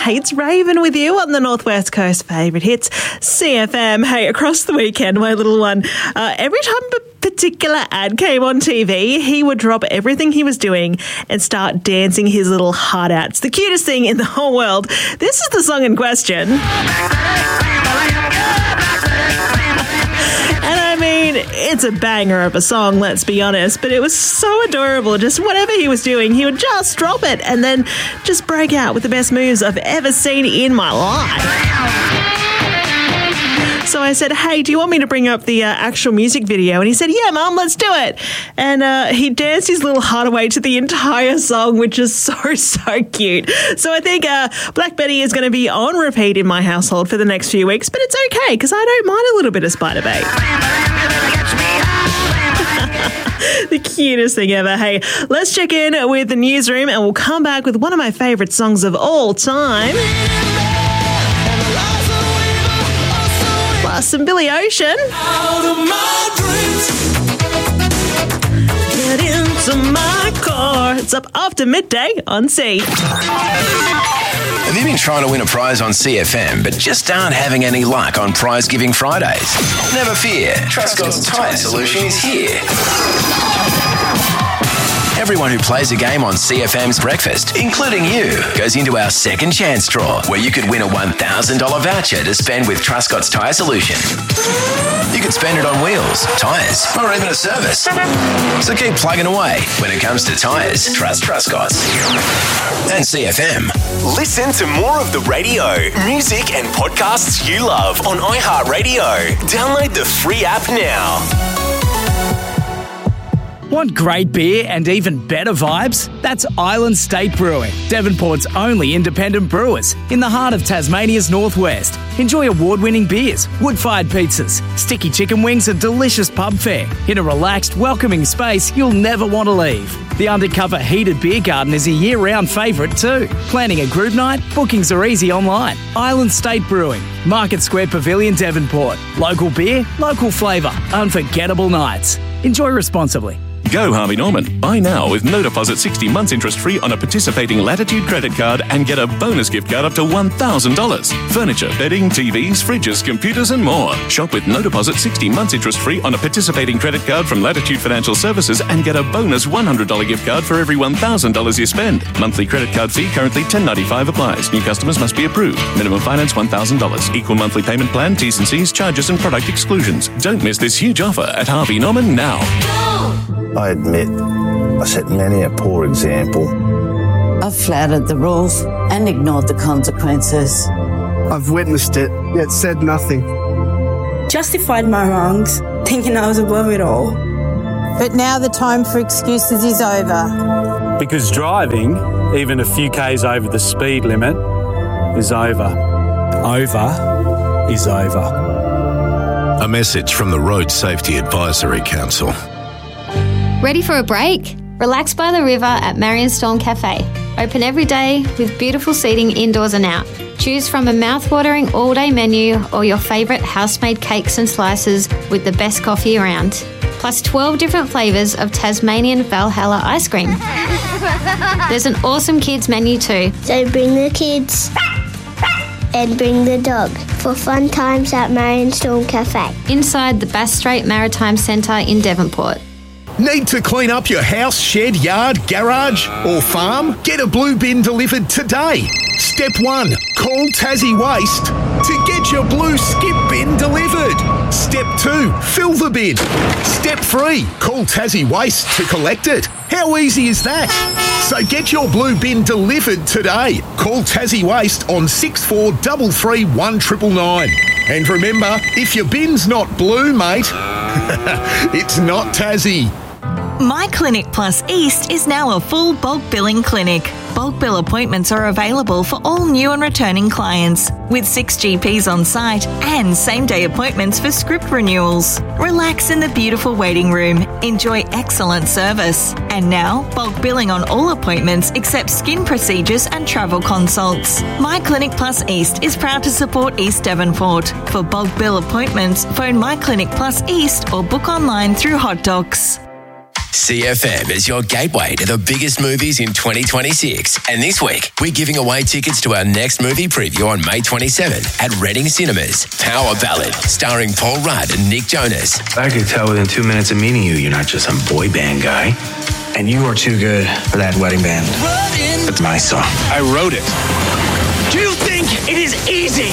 Hey, it's Raven with you on the Northwest Coast Favourite Hits, CFM. Hey, across the weekend, my little one, every time a particular ad came on TV, he would drop everything he was doing and start dancing his little heart out. It's the cutest thing in the whole world. This is the song in question. It's a banger of a song, let's be honest, but it was so adorable. Just whatever he was doing, he would just drop it and then just break out with the best moves I've ever seen in my life. So I said, hey, do you want me to bring up the actual music video? And he said, yeah, Mum, let's do it. And he danced his little heart away to the entire song, which is so cute. So I think Black Betty is going to be on repeat in my household for the next few weeks, but it's okay because I don't mind a little bit of Spider Bait. The cutest thing ever. Hey, let's check in with the newsroom and we'll come back with one of my favourite songs of all time. Plus some Billy Ocean. Out of my dreams. Get into my car. It's up after midday on C. Have you been trying to win a prize on CFM but just aren't having any luck on Prize Giving Fridays? Never fear, Trustcott's Tyre Solution is here. Everyone who plays a game on CFM's Breakfast, including you, goes into our second chance draw where you could win a $1,000 voucher to spend with Trustcott's Tyre Solution. You could spend it on wheels, tyres, or even a service. So keep plugging away. When it comes to tyres, trust Trustcott's. And CFM. Listen to more of the radio, music and podcasts you love on iHeartRadio. Download the free app now. Want great beer and even better vibes? That's Island State Brewing, Devonport's only independent brewers in the heart of Tasmania's northwest. Enjoy award-winning beers, wood-fired pizzas, sticky chicken wings and delicious pub fare in a relaxed, welcoming space you'll never want to leave. The undercover heated beer garden is a year-round favourite too. Planning a group night? Bookings are easy online. Island State Brewing, Market Square Pavilion, Devonport. Local beer, local flavour, unforgettable nights. Enjoy responsibly. Go Harvey Norman. Buy now with no deposit 60 months interest free on a participating Latitude credit card and get a bonus gift card up to $1,000. Furniture, bedding, TVs, fridges, computers and more. Shop with no deposit 60 months interest free on a participating credit card from Latitude Financial Services and get a bonus $100 gift card for every $1,000 you spend. Monthly credit card fee currently $10.95 applies. New customers must be approved. Minimum finance $1,000. Equal monthly payment plan, T's and C's, charges and product exclusions. Don't miss this huge offer at Harvey Norman now. I admit, I set many a poor example. I've flouted the rules and ignored the consequences. I've witnessed it, yet said nothing. Justified my wrongs, thinking I was above it all. But now the time for excuses is over. Because driving, even a few Ks over the speed limit, is over. Over is over. A message from the Road Safety Advisory Council. Ready for a break? Relax by the river at Marion Storm Cafe. Open every day with beautiful seating indoors and out. Choose from a mouth-watering all-day menu or your favourite house-made cakes and slices with the best coffee around. Plus 12 different flavours of Tasmanian Valhalla ice cream. There's an awesome kids menu too. So bring the kids and bring the dog for fun times at Marion Storm Cafe. Inside the Bass Strait Maritime Centre in Devonport. Need to clean up your house, shed, yard, garage or farm? Get a blue bin delivered today. Step 1. Call Tassie Waste to get your blue skip bin delivered. Step 2. Fill the bin. Step 3. Call Tassie Waste to collect it. How easy is that? So get your blue bin delivered today. Call Tassie Waste on 6433 1999. And remember, if your bin's not blue, mate, it's not Tassie. My Clinic Plus East is now a full bulk billing clinic. Bulk bill appointments are available for all new and returning clients, with 6 GPs on site and same-day appointments for script renewals. Relax in the beautiful waiting room. Enjoy excellent service. And now, bulk billing on all appointments except skin procedures and travel consults. My Clinic Plus East is proud to support East Devonport. For bulk bill appointments, phone My Clinic Plus East or book online through Hot Docs. CFM is your gateway to the biggest movies in 2026. And this week, we're giving away tickets to our next movie preview on May 27 at Reading Cinemas. Power Ballad, starring Paul Rudd and Nick Jonas. I could tell within 2 minutes of meeting you, you're not just some boy band guy. And you are too good for that wedding band. It's my song. I wrote it. Do you think it is easy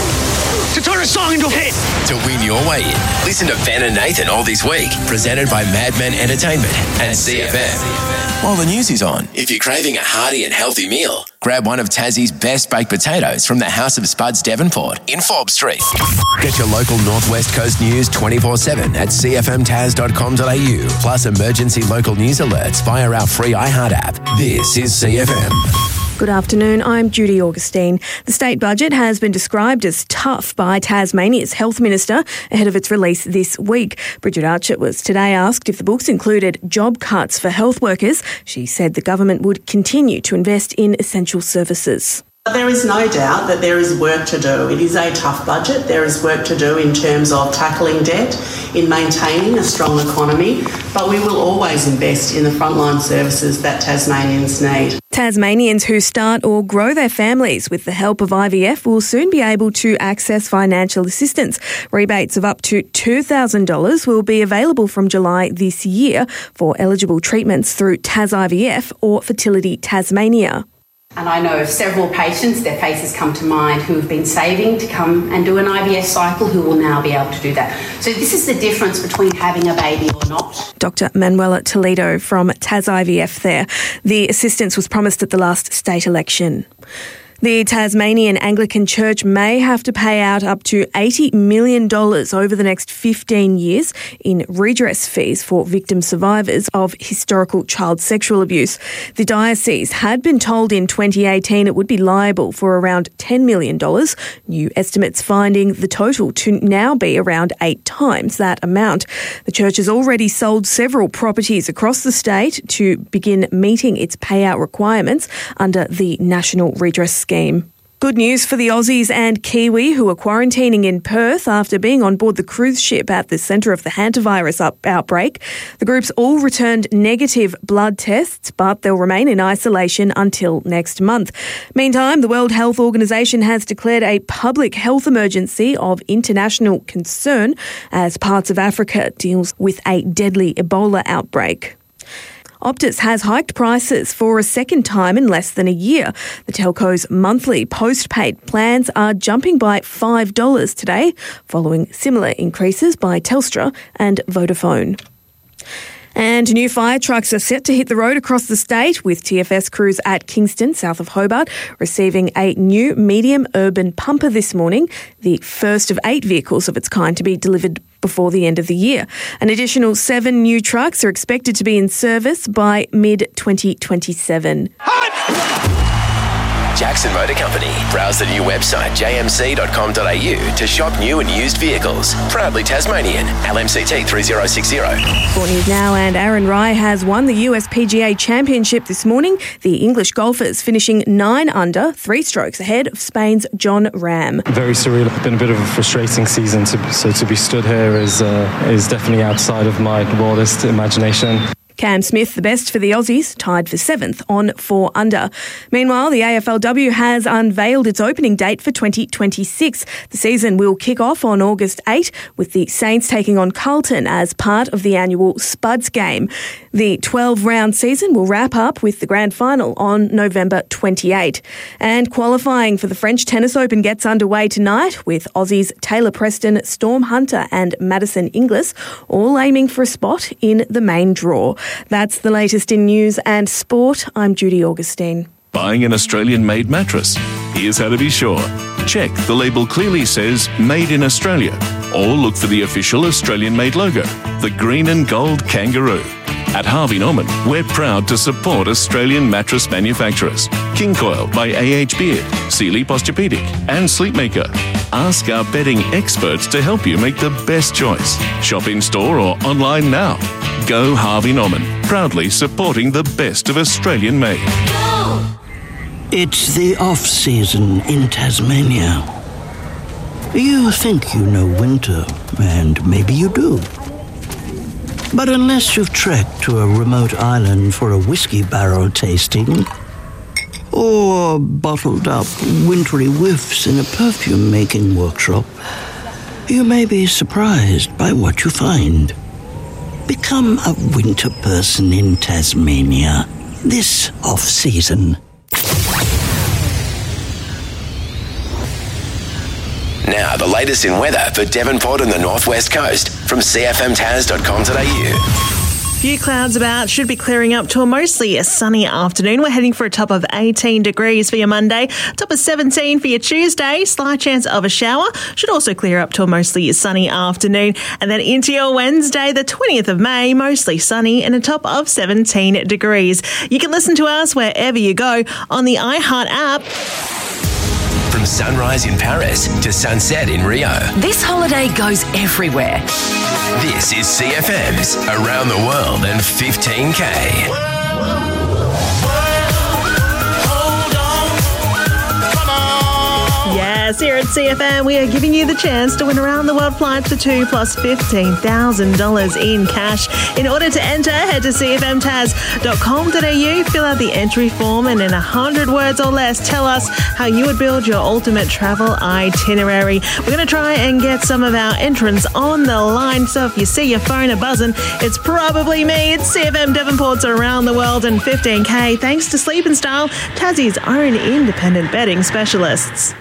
to turn a song into a hit? To win your way in, listen to Ben and Nathan all this week, presented by Madman Entertainment and CFM. While the news is on, if you're craving a hearty and healthy meal, grab one of Tassie's best baked potatoes from the House of Spuds Devonport in Forbes Street. Get your local Northwest Coast news 24/7 at cfmtaz.com.au, plus emergency local news alerts via our free iHeart app. This is CFM. Good afternoon, I'm Judy Augustine. The state budget has been described as tough by Tasmania's Health Minister ahead of its release this week. Bridget Archer was today asked if the books included job cuts for health workers. She said the government would continue to invest in essential services. There is no doubt that there is work to do. It is a tough budget. There is work to do in terms of tackling debt, in maintaining a strong economy, but we will always invest in the frontline services that Tasmanians need. Tasmanians who start or grow their families with the help of IVF will soon be able to access financial assistance. Rebates of up to $2,000 will be available from July this year for eligible treatments through TasIVF or Fertility Tasmania. And I know of several patients, their faces come to mind, who have been saving to come and do an IVF cycle who will now be able to do that. So this is the difference between having a baby or not. Dr. Manuela Toledo from TasIVF there. The assistance was promised at the last state election. The Tasmanian Anglican Church may have to pay out up to $80 million over the next 15 years in redress fees for victim survivors of historical child sexual abuse. The diocese had been told in 2018 it would be liable for around $10 million, new estimates finding the total to now be around 8 times that amount. The church has already sold several properties across the state to begin meeting its payout requirements under the National Redress Scheme. Good news for the Aussies and Kiwi who are quarantining in Perth after being on board the cruise ship at the centre of the hantavirus outbreak. The groups all returned negative blood tests, but they'll remain in isolation until next month. Meantime, the World Health Organization has declared a public health emergency of international concern as parts of Africa deals with a deadly Ebola outbreak. Optus has hiked prices for a second time in less than a year. The telco's monthly postpaid plans are jumping by $5 today, following similar increases by Telstra and Vodafone. And new fire trucks are set to hit the road across the state, with TFS crews at Kingston, south of Hobart, receiving a new medium urban pumper this morning, the first of 8 vehicles of its kind to be delivered before the end of the year. An additional 7 new trucks are expected to be in service by mid-2027. Jackson Motor Company. Browse the new website jmc.com.au to shop new and used vehicles. Proudly Tasmanian. LMCT 3060. Sport News now, and Aaron Rai has won the US PGA Championship this morning. The English golfers finishing 9 under, 3 strokes ahead of Spain's John Ram. Very surreal. It's been a bit of a frustrating season, so to be stood here is definitely outside of my wildest imagination. Cam Smith, the best for the Aussies, tied for 7th on 4 under. Meanwhile, the AFLW has unveiled its opening date for 2026. The season will kick off on August 8, with the Saints taking on Carlton as part of the annual Spuds game. The 12-round season will wrap up with the grand final on November 28. And qualifying for the French Tennis Open gets underway tonight, with Aussies Taylor Preston, Storm Hunter and Madison Inglis all aiming for a spot in the main draw. That's the latest in news and sport. I'm Judy Augustine. Buying an Australian-made mattress? Here's how to be sure. Check the label clearly says Made in Australia, or look for the official Australian-made logo, the green and gold kangaroo. At Harvey Norman, we're proud to support Australian mattress manufacturers. King Coil by A.H. Beard, Sealy Posturepedic and Sleepmaker. Ask our bedding experts to help you make the best choice. Shop in-store or online now. Go Harvey Norman, proudly supporting the best of Australian-made. It's the off-season in Tasmania. You think you know winter, and maybe you do. But unless you've trekked to a remote island for a whiskey barrel tasting, or bottled up wintry whiffs in a perfume-making workshop, you may be surprised by what you find. Become a winter person in Tasmania this off-season. Now, the latest in weather for Devonport and the Northwest Coast from cfmtas.com.au. Few clouds about, should be clearing up to a mostly sunny afternoon. We're heading for a top of 18 degrees for your Monday, top of 17 for your Tuesday, slight chance of a shower. Should also clear up to a mostly sunny afternoon. And then into your Wednesday, the 20th of May, mostly sunny and a top of 17 degrees. You can listen to us wherever you go on the iHeart app. From sunrise in Paris to sunset in Rio. This holiday goes everywhere. This is CFM's Around the World in 15K. Yes, here at CFM, we are giving you the chance to win around the world flights for 2 plus $15,000 in cash. In order to enter, head to cfmtas.com.au, fill out the entry form, and in 100 words or less, tell us how you would build your ultimate travel itinerary. We're going to try and get some of our entrants on the line, so if you see your phone a buzzing, it's probably me. It's CFM Devonport's Around the World in 15K, thanks to Sleep and Style, Tassie's own independent betting specialists.